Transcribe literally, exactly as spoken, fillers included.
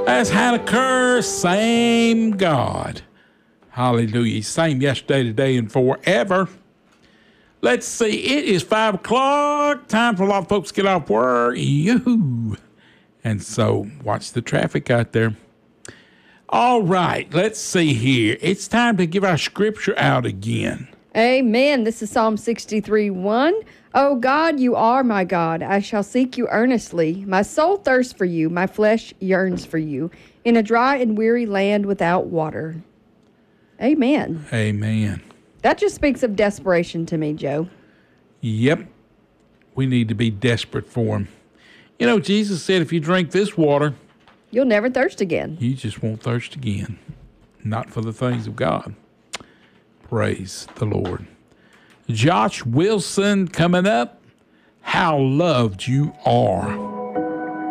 As Hanukkah, same God. Hallelujah. Same yesterday, today, and forever. Let's see. It is five o'clock. Time for a lot of folks to get off work. Yoo-hoo. And so watch the traffic out there. All right. Let's see here. It's time to give our scripture out again. Amen. This is Psalm sixty-three one. Oh God, you are my God. I shall seek you earnestly. My soul thirsts for you. My flesh yearns for you in a dry and weary land without water. Amen. Amen. That just speaks of desperation to me, Joe. Yep. We need to be desperate for him. You know, Jesus said if you drink this water, you'll never thirst again. You just won't thirst again. Not for the things of God. Praise the Lord. Josh Wilson coming up. How loved you are.